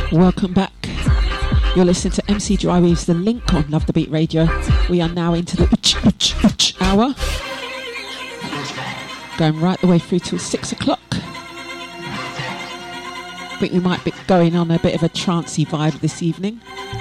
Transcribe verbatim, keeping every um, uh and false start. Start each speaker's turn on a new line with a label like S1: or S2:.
S1: Welcome back. You're listening to M C Dryweave's The Link on Love the Beat Radio. We are now into the uch, uch, uch hour. Going right the way through till six o'clock. I think we might be going on a bit of a trancey vibe this evening.